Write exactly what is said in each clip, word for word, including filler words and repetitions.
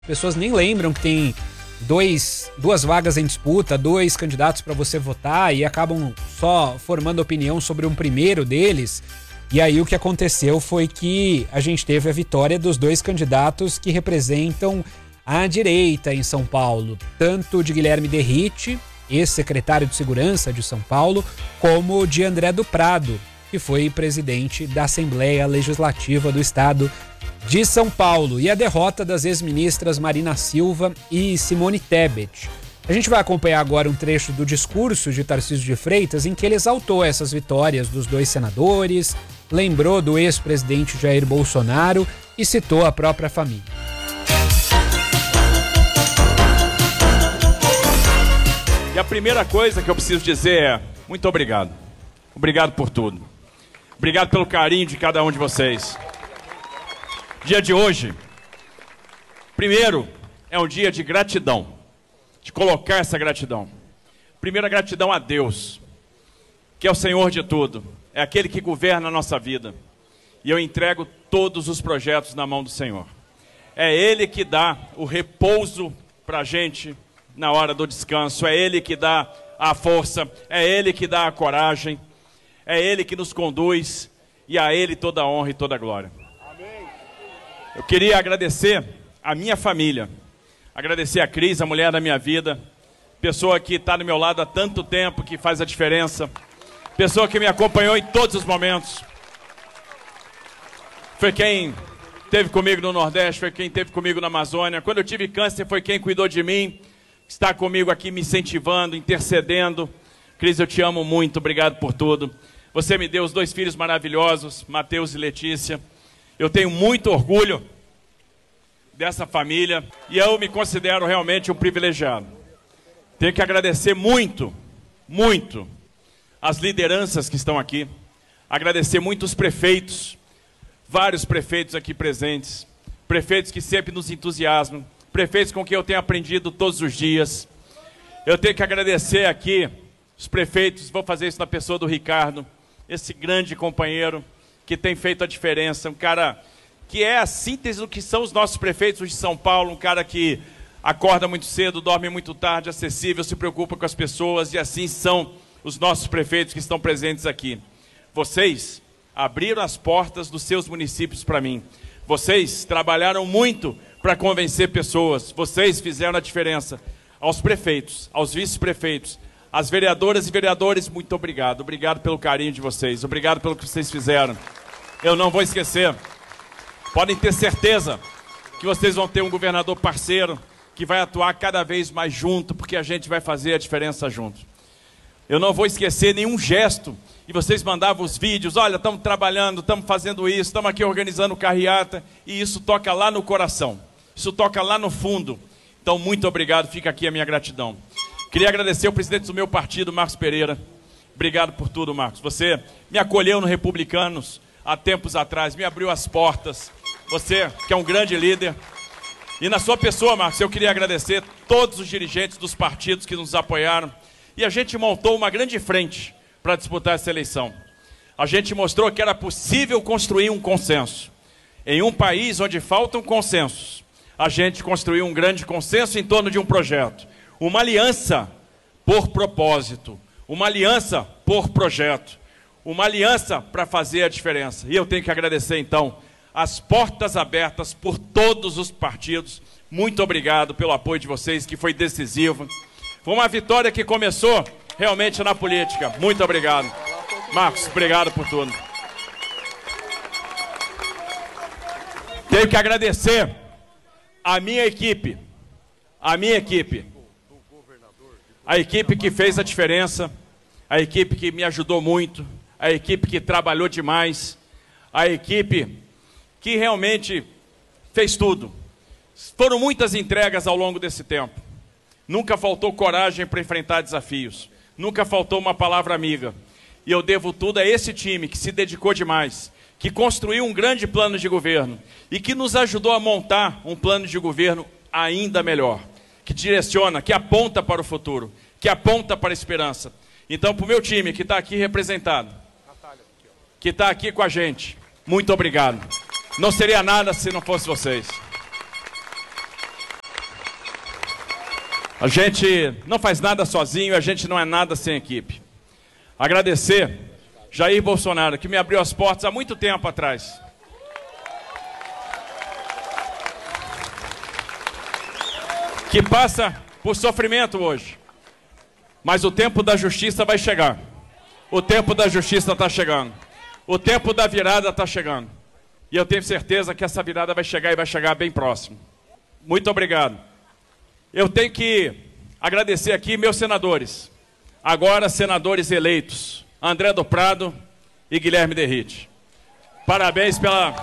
pessoas nem lembram que tem dois, duas vagas em disputa, dois candidatos para você votar e acabam só formando opinião sobre um primeiro deles. E aí o que aconteceu foi que a gente teve a vitória dos dois candidatos que representam a direita em São Paulo, tanto de Guilherme Derrite, ex-secretário de Segurança de São Paulo, como de André do Prado, que foi presidente da Assembleia Legislativa do Estado de São Paulo, e a derrota das ex-ministras Marina Silva e Simone Tebet. A gente vai acompanhar agora um trecho do discurso de Tarcísio de Freitas em que ele exaltou essas vitórias dos dois senadores, lembrou do ex-presidente Jair Bolsonaro e citou a própria família. E a primeira coisa que eu preciso dizer é muito obrigado. Obrigado por tudo. Obrigado pelo carinho de cada um de vocês. Dia de hoje, primeiro, é um dia de gratidão, de colocar essa gratidão. Primeiro, a gratidão a Deus, que é o Senhor de tudo, é aquele que governa a nossa vida. E eu entrego todos os projetos na mão do Senhor. É Ele que dá o repouso para a gente na hora do descanso, é Ele que dá a força, é Ele que dá a coragem, é Ele que nos conduz e a Ele toda a honra e toda a glória. Eu queria agradecer a minha família, agradecer a Cris, a mulher da minha vida, pessoa que está do meu lado há tanto tempo, que faz a diferença, pessoa que me acompanhou em todos os momentos. Foi quem esteve comigo no Nordeste, foi quem esteve comigo na Amazônia. Quando eu tive câncer, foi quem cuidou de mim, está comigo aqui me incentivando, intercedendo. Cris, eu te amo muito, obrigado por tudo. Você me deu os dois filhos maravilhosos, Mateus e Letícia. Eu tenho muito orgulho dessa família e eu me considero realmente um privilegiado. Tenho que agradecer muito, muito as lideranças que estão aqui. Agradecer muito os prefeitos, vários prefeitos aqui presentes, prefeitos que sempre nos entusiasmam, prefeitos com quem eu tenho aprendido todos os dias. Eu tenho que agradecer aqui os prefeitos, vou fazer isso na pessoa do Ricardo, esse grande companheiro que tem feito a diferença, um cara que é a síntese do que são os nossos prefeitos de São Paulo, um cara que acorda muito cedo, dorme muito tarde, acessível, se preocupa com as pessoas, e assim são os nossos prefeitos que estão presentes aqui. Vocês abriram as portas dos seus municípios para mim. Vocês trabalharam muito para convencer pessoas. Vocês fizeram a diferença. Aos prefeitos, aos vice-prefeitos, às vereadoras e vereadores, muito obrigado. Obrigado pelo carinho de vocês. Obrigado pelo que vocês fizeram. Eu não vou esquecer. Podem ter certeza que vocês vão ter um governador parceiro que vai atuar cada vez mais junto, porque a gente vai fazer a diferença junto. Eu não vou esquecer nenhum gesto. E vocês mandavam os vídeos, olha, estamos trabalhando, estamos fazendo isso, estamos aqui organizando carreata, e isso toca lá no coração. Isso toca lá no fundo. Então, muito obrigado, fica aqui a minha gratidão. Queria agradecer ao presidente do meu partido, Marcos Pereira. Obrigado por tudo, Marcos. Você me acolheu no Republicanos há tempos atrás, me abriu as portas. Você, que é um grande líder. E na sua pessoa, Marcos, eu queria agradecer todos os dirigentes dos partidos que nos apoiaram. E a gente montou uma grande frente para disputar essa eleição. A gente mostrou que era possível construir um consenso. Em um país onde faltam consensos, a gente construiu um grande consenso em torno de um projeto. Uma aliança por propósito, uma aliança por projeto, uma aliança para fazer a diferença. E eu tenho que agradecer, então, as portas abertas por todos os partidos. Muito obrigado pelo apoio de vocês, que foi decisivo. Foi uma vitória que começou realmente na política. Muito obrigado. Marcos, obrigado por tudo. Tenho que agradecer a minha equipe, a minha equipe, a equipe que fez a diferença, a equipe que me ajudou muito, a equipe que trabalhou demais, a equipe que realmente fez tudo. Foram muitas entregas ao longo desse tempo. Nunca faltou coragem para enfrentar desafios. Nunca faltou uma palavra amiga. E eu devo tudo a esse time que se dedicou demais, que construiu um grande plano de governo e que nos ajudou a montar um plano de governo ainda melhor, que direciona, que aponta para o futuro, que aponta para a esperança. Então, para o meu time que está aqui representado, que está aqui com a gente, muito obrigado. Não seria nada se não fosse vocês. A gente não faz nada sozinho, a gente não é nada sem equipe. Agradecer Jair Bolsonaro, que me abriu as portas há muito tempo atrás. Que passa por sofrimento hoje. Mas o tempo da justiça vai chegar. O tempo da justiça está chegando. O tempo da virada está chegando. E eu tenho certeza que essa virada vai chegar e vai chegar bem próximo. Muito obrigado. Eu tenho que agradecer aqui meus senadores. Agora senadores eleitos. André do Prado e Guilherme Derrite. Parabéns pela,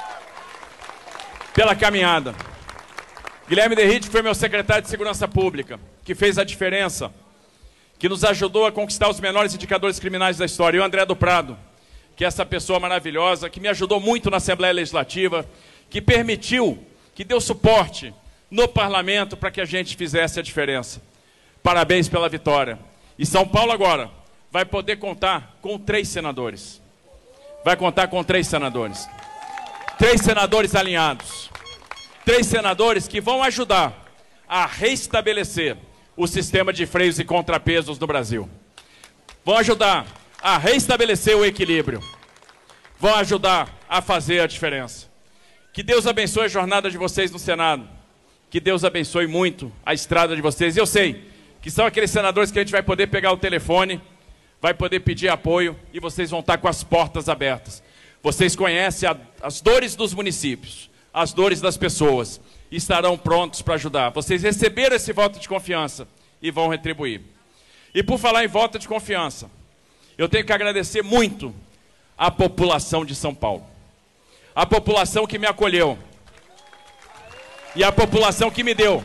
pela caminhada. Guilherme Derrite foi meu secretário de Segurança Pública, que fez a diferença, que nos ajudou a conquistar os menores indicadores criminais da história. E o André do Prado, que é essa pessoa maravilhosa, que me ajudou muito na Assembleia Legislativa, que permitiu, que deu suporte no Parlamento para que a gente fizesse a diferença. Parabéns pela vitória. E São Paulo agora vai poder contar com três senadores. Vai contar com três senadores. Três senadores alinhados. Três senadores que vão ajudar a restabelecer o sistema de freios e contrapesos no Brasil. Vão ajudar a restabelecer o equilíbrio. Vão ajudar a fazer a diferença. Que Deus abençoe a jornada de vocês no Senado. Que Deus abençoe muito a estrada de vocês. E eu sei que são aqueles senadores que a gente vai poder pegar o telefone, vai poder pedir apoio e vocês vão estar com as portas abertas. Vocês conhecem a, as dores dos municípios, as dores das pessoas, e estarão prontos para ajudar. Vocês receberam esse voto de confiança e vão retribuir. E por falar em voto de confiança, eu tenho que agradecer muito a população de São Paulo. A população que me acolheu. E a população que me deu.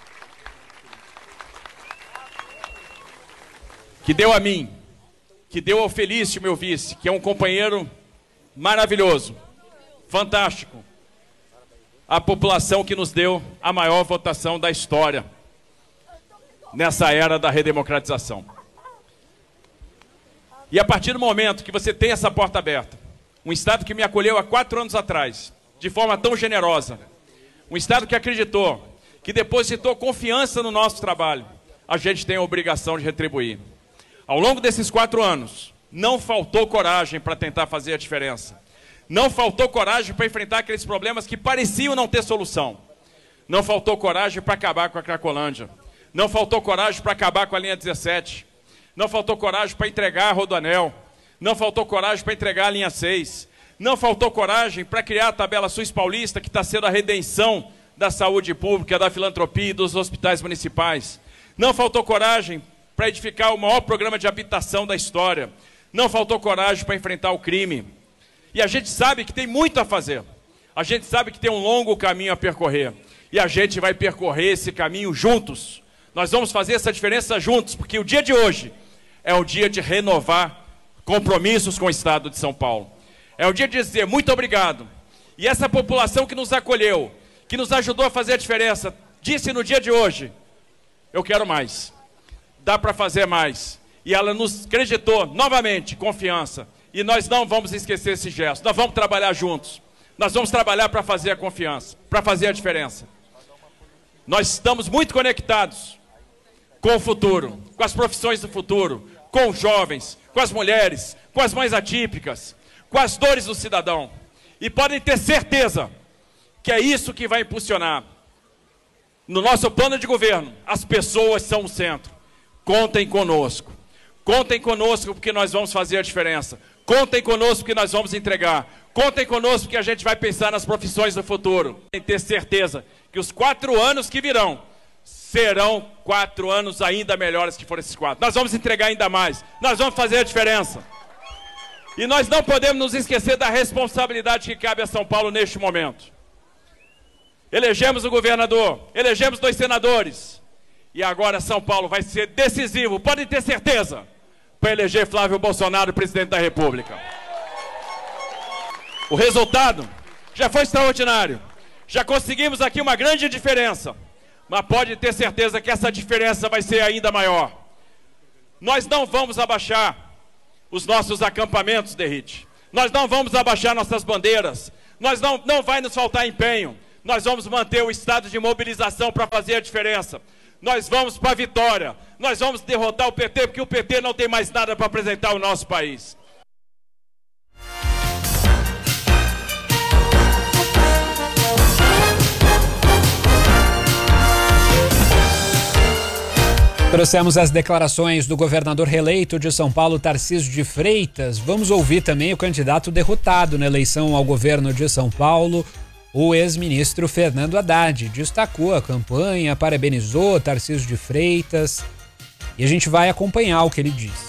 Que deu a mim. Que deu ao Felício, meu vice, que é um companheiro maravilhoso, fantástico. A população que nos deu a maior votação da história nessa era da redemocratização. E a partir do momento que você tem essa porta aberta, um Estado que me acolheu há quatro anos atrás, de forma tão generosa, um Estado que acreditou, que depositou confiança no nosso trabalho, a gente tem a obrigação de retribuir. Ao longo desses quatro anos, não faltou coragem para tentar fazer a diferença. Não faltou coragem para enfrentar aqueles problemas que pareciam não ter solução. Não faltou coragem para acabar com a Cracolândia. Não faltou coragem para acabar com a linha dezessete. Não faltou coragem para entregar a Rodoanel. Não faltou coragem para entregar a linha seis. Não faltou coragem para criar a tabela SUS paulista, que está sendo a redenção da saúde pública, da filantropia e dos hospitais municipais. Não faltou coragem para edificar o maior programa de habitação da história. Não faltou coragem para enfrentar o crime. E a gente sabe que tem muito a fazer. A gente sabe que tem um longo caminho a percorrer. E a gente vai percorrer esse caminho juntos. Nós vamos fazer essa diferença juntos, porque o dia de hoje é o dia de renovar compromissos com o Estado de São Paulo. É o dia de dizer muito obrigado. E essa população que nos acolheu, que nos ajudou a fazer a diferença, disse no dia de hoje, eu quero mais. Dá para fazer mais. E ela nos acreditou novamente, confiança. E nós não vamos esquecer esse gesto. Nós vamos trabalhar juntos. Nós vamos trabalhar para fazer a confiança, para fazer a diferença. Nós estamos muito conectados com o futuro, com as profissões do futuro, com os jovens, com as mulheres, com as mães atípicas, com as dores do cidadão. E podem ter certeza que é isso que vai impulsionar. No nosso plano de governo, as pessoas são o centro. Contem conosco. Contem conosco porque nós vamos fazer a diferença. Contem conosco que nós vamos entregar. Contem conosco que a gente vai pensar nas profissões do futuro. Tem que ter certeza que os quatro anos que virão serão quatro anos ainda melhores que foram esses quatro. Nós vamos entregar ainda mais. Nós vamos fazer a diferença. E nós não podemos nos esquecer da responsabilidade que cabe a São Paulo neste momento. Elegemos o governador, elegemos dois senadores. E agora São Paulo vai ser decisivo, podem ter certeza, para eleger Flávio Bolsonaro presidente da República. O resultado já foi extraordinário. Já conseguimos aqui uma grande diferença. Mas pode ter certeza que essa diferença vai ser ainda maior. Nós não vamos abaixar os nossos acampamentos, Derrite. Nós não vamos abaixar nossas bandeiras. Nós não, não vai nos faltar empenho. Nós vamos manter o estado de mobilização para fazer a diferença. nós vamos para a vitória. Nós vamos derrotar o P T, porque o P T não tem mais nada para apresentar ao nosso país. Trouxemos as declarações do governador reeleito de São Paulo, Tarcísio de Freitas. Vamos ouvir também o candidato derrotado na eleição ao governo de São Paulo, o ex-ministro Fernando Haddad. Destacou a campanha, parabenizou Tarcísio de Freitas e a gente vai acompanhar o que ele disse.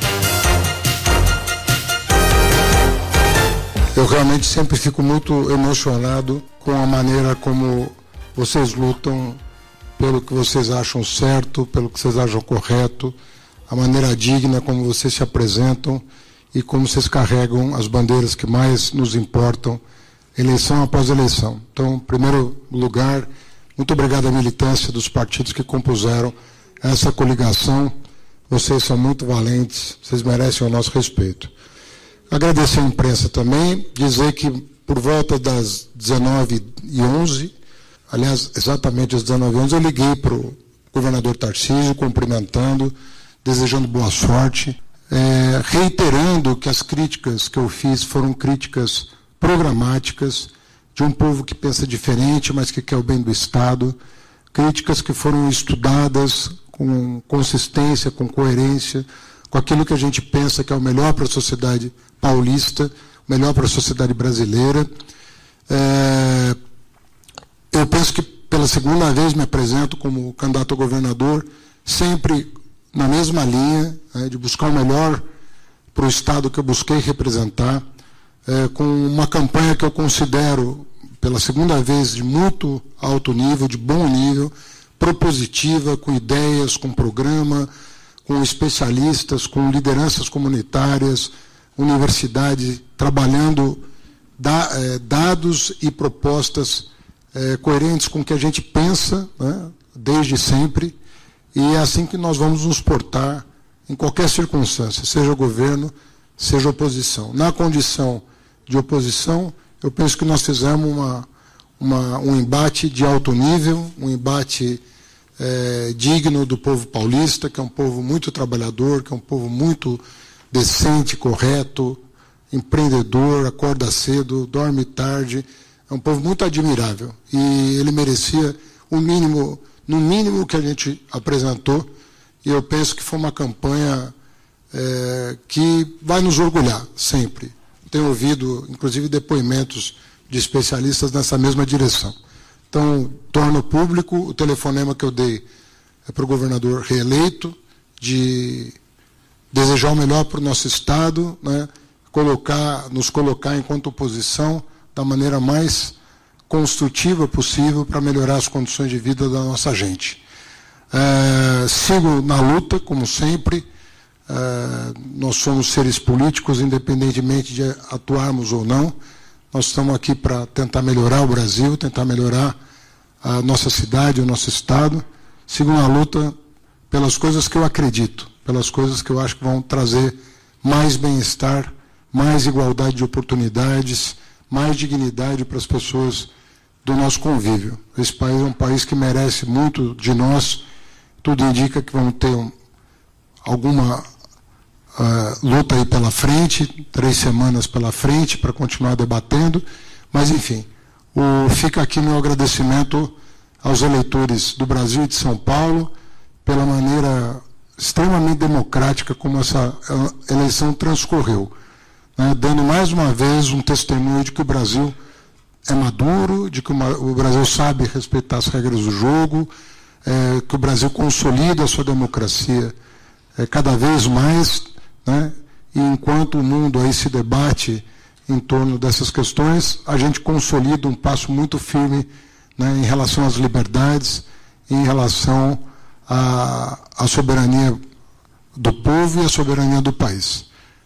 Eu realmente sempre fico muito emocionado com a maneira como vocês lutam pelo que vocês acham certo, pelo que vocês acham correto, a maneira digna como vocês se apresentam e como vocês carregam as bandeiras que mais nos importam, eleição após eleição. Então, em primeiro lugar, muito obrigado à militância dos partidos que compuseram essa coligação. Vocês são muito valentes, vocês merecem o nosso respeito. Agradecer à imprensa também, dizer que por volta das dezenove e onze, aliás, exatamente às dezenove e onze, eu liguei para o governador Tarcísio, cumprimentando, desejando boa sorte, é, reiterando que as críticas que eu fiz foram críticas programáticas, de um povo que pensa diferente, mas que quer o bem do Estado, críticas que foram estudadas com consistência, com coerência, com aquilo que a gente pensa que é o melhor para a sociedade paulista, o melhor para a sociedade brasileira. É, Eu penso que pela segunda vez me apresento como candidato a governador, sempre na mesma linha, né, de buscar o melhor para o Estado que eu busquei representar, é, com uma campanha que eu considero, pela segunda vez, de muito alto nível, de bom nível, propositiva, com ideias, com programa, com especialistas, com lideranças comunitárias, universidade, trabalhando da, é, dados e propostas É, coerentes com o que a gente pensa, né, desde sempre, e é assim que nós vamos nos portar em qualquer circunstância, seja governo, seja oposição. Na condição de oposição, eu penso que nós fizemos uma, uma, um embate de alto nível, um embate é, digno do povo paulista, que é um povo muito trabalhador, que é um povo muito decente, correto, empreendedor, acorda cedo, dorme tarde. É um povo muito admirável e ele merecia o mínimo, no mínimo que a gente apresentou, e eu penso que foi uma campanha é, que vai nos orgulhar sempre. Tenho ouvido, inclusive, depoimentos de especialistas nessa mesma direção. Então, torno público o telefonema que eu dei é para o governador reeleito, de desejar o melhor para o nosso Estado, né, colocar, nos colocar enquanto oposição, da maneira mais construtiva possível para melhorar as condições de vida da nossa gente. É, sigo na luta, como sempre. É, nós somos seres políticos, independentemente de atuarmos ou não. Nós estamos aqui para tentar melhorar o Brasil, tentar melhorar a nossa cidade, o nosso Estado. Sigo na luta pelas coisas que eu acredito, pelas coisas que eu acho que vão trazer mais bem-estar, mais igualdade de oportunidades, mais dignidade para as pessoas do nosso convívio. Esse país é um país que merece muito de nós. Tudo indica que vamos ter um, alguma uh, luta aí pela frente, três semanas pela frente para continuar debatendo, mas enfim, o, fica aqui meu agradecimento aos eleitores do Brasil e de São Paulo pela maneira extremamente democrática como essa eleição transcorreu. Né, dando mais uma vez um testemunho de que o Brasil é maduro, de que uma, o Brasil sabe respeitar as regras do jogo, é, que o Brasil consolida a sua democracia é, cada vez mais, né, e enquanto o mundo aí se debate em torno dessas questões, a gente consolida um passo muito firme, né, em relação às liberdades, em relação à, à soberania do povo e à soberania do país.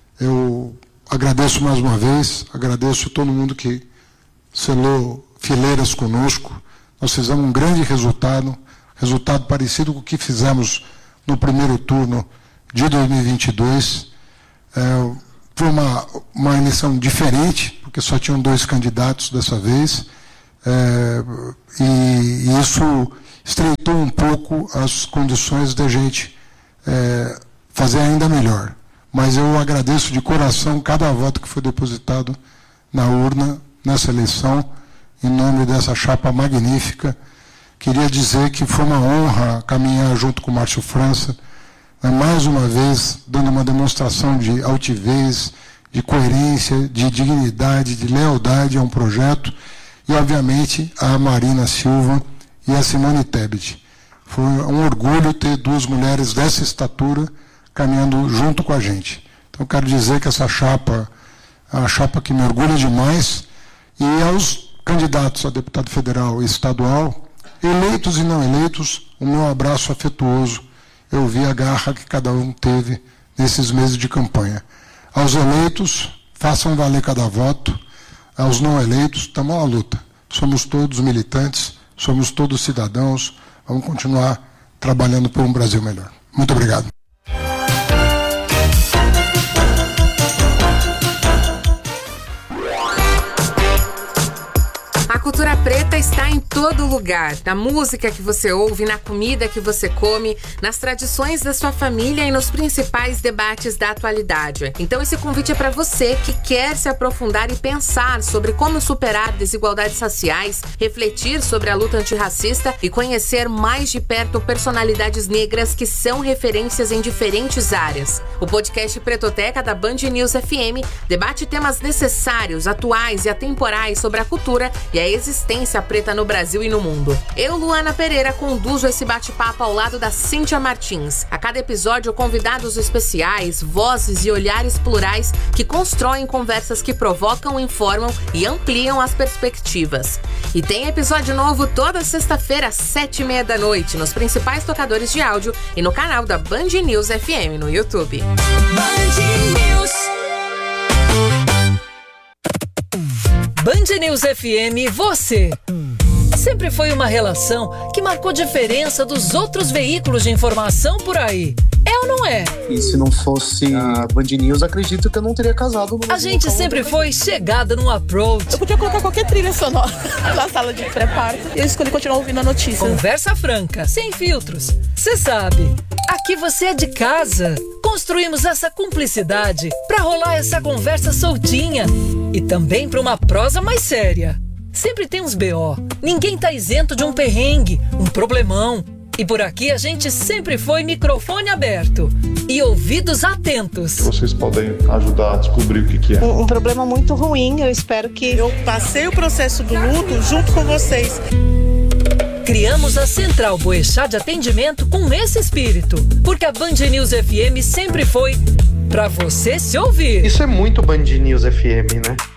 Eu agradeço mais uma vez, agradeço a todo mundo que selou fileiras conosco. Nós fizemos um grande resultado, resultado parecido com o que fizemos no primeiro turno de dois mil e vinte e dois. É, foi uma, uma eleição diferente, porque só tinham dois candidatos dessa vez, é, e, e isso estreitou um pouco as condições da gente é, fazer ainda melhor. Mas eu agradeço de coração cada voto que foi depositado na urna, nessa eleição, em nome dessa chapa magnífica. Queria dizer que foi uma honra caminhar junto com o Márcio França, mais uma vez dando uma demonstração de altivez, de coerência, de dignidade, de lealdade a um projeto, e, obviamente, a Marina Silva e a Simone Tebet. Foi um orgulho ter duas mulheres dessa estatura caminhando junto com a gente. Então, eu quero dizer que essa chapa é uma chapa que me orgulha demais, e aos candidatos a deputado federal e estadual, eleitos e não eleitos, o meu abraço afetuoso. Eu vi a garra que cada um teve nesses meses de campanha. Aos eleitos, façam valer cada voto. Aos não eleitos, estamos à luta. Somos todos militantes, somos todos cidadãos. Vamos continuar trabalhando por um Brasil melhor. Muito obrigado. A cultura preta está em todo lugar, na música que você ouve, na comida que você come, nas tradições da sua família e nos principais debates da atualidade. Então esse convite é para você que quer se aprofundar e pensar sobre como superar desigualdades raciais, refletir sobre a luta antirracista e conhecer mais de perto personalidades negras que são referências em diferentes áreas. O podcast Pretoteca da Band News F M debate temas necessários, atuais e atemporais sobre a cultura e a existência preta no Brasil e no mundo. Eu, Luana Pereira, conduzo esse bate-papo ao lado da Cíntia Martins. A cada episódio, convidados especiais, vozes e olhares plurais que constroem conversas que provocam, informam e ampliam as perspectivas. E tem episódio novo toda sexta-feira às sete e meia da noite, nos principais tocadores de áudio e no canal da Band News F M no YouTube. Band News. Band News F M, você. Sempre foi uma relação que marcou diferença dos outros veículos de informação por aí. É ou não é? E se não fosse a Band News, acredito que eu não teria casado. A gente sempre foi chegada num approach. Eu podia colocar qualquer trilha sonora na sala de pré-parto e eu escolhi continuar ouvindo a notícia. Conversa franca, sem filtros. Você sabe, aqui você é de casa. Construímos essa cumplicidade pra rolar essa conversa soltinha e também pra uma prosa mais séria. Sempre tem uns B O. Ninguém tá isento de um perrengue, um problemão. E por aqui a gente sempre foi microfone aberto e ouvidos atentos. Vocês podem ajudar a descobrir o que, que é. Um, um problema muito ruim, eu espero que... Eu passei o processo do luto junto com vocês. Criamos a Central Boechat de atendimento com esse espírito, porque a Band News F M sempre foi pra você se ouvir. Isso é muito Band News F M, né?